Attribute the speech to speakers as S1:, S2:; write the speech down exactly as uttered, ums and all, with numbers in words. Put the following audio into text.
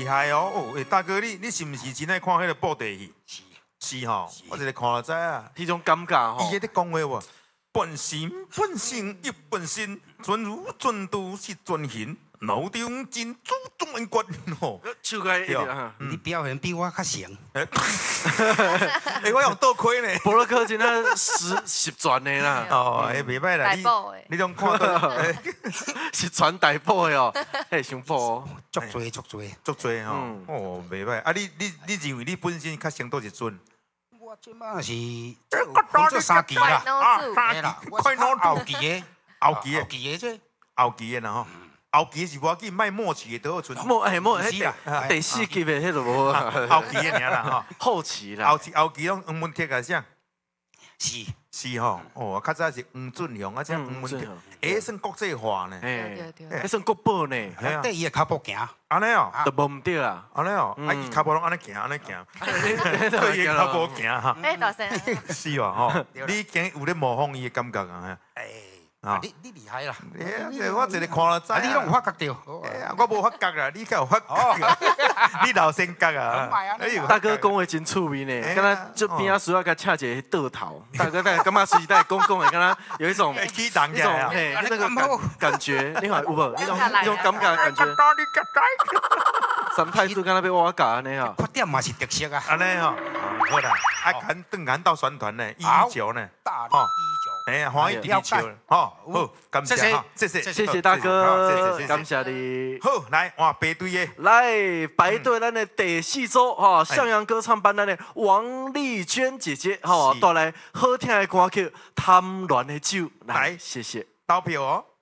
S1: 厉害哦！哦，诶，大哥，你你是毋是真爱看迄个布袋戏？
S2: 是
S1: 是吼，我一个看就知啊。
S2: 迄种感觉吼。
S1: 伊喺咧讲话喎，本性本性亦本性，尊如尊度是尊形，脑中真主中人骨吼。
S2: 手该一直哈。
S3: 你表现比我较成。
S1: 诶，我用倒亏呢。
S2: 博洛克真的十十传的啦。
S1: 哦，诶，袂歹啦，你你种看到
S2: 十传大宝的哦，迄上宝哦。
S3: 足多足多
S1: 足多吼。哦，袂歹。啊，你你你认为你本身较先倒一尊？
S3: 我即马是分做三期啦，
S1: 啊，
S3: 三啦，
S1: 快脑
S3: 后期的，
S1: 后期的，
S3: 后期的这，
S1: 后期的啦吼。后期是无要紧，卖末期的都好存。
S2: 末哎末，迄第四级的迄就无。
S1: 后期的尔啦吼。
S2: 后期啦。
S1: 后期后期拢黄文铁个啥？
S3: 是
S1: 是吼，哦，较早是黄俊雄啊，这黄文铁，哎，算国际化呢。
S2: 哎，迄算国宝呢。
S3: 对伊的脚步行。
S1: 安尼哦，
S2: 都无唔对啦。
S1: 安尼哦，啊，伊脚步拢安尼行，安尼行，对伊脚步行哈。
S4: 哎，大声。
S1: 是哇吼，你今有咧模仿伊的感觉啊？
S3: 哎。啊！你你厉害啦！
S1: 哎，我一日看就知。
S3: 你拢有发觉到？
S1: 哎，我无发觉啦，你较有发觉。你老先觉啊！
S2: 大哥讲话真趣味呢，敢若就边仔需要甲恰一个倒头。大哥，但感觉随时在讲讲的，敢若有一种
S1: 激动
S2: 一种嘿那个感感觉，你看有无？那种那种感觉感觉。三态度敢若要我教安尼哦。
S3: 缺点嘛是特色啊。
S1: 安尼吼，好啦，啊，赶顿赶到宣传呢，一一九呢，
S3: 哦。
S1: 哎呀，欢迎第一球，好，好，感谢哈，谢谢，
S2: 谢谢大哥，感谢你。
S1: 好，来换排队的，
S2: 来排队咱的第四组哈，向阳歌唱班咱的王丽娟姐姐哈，带来好听的歌曲《贪恋的酒》，来，谢谢，
S1: 投票哦。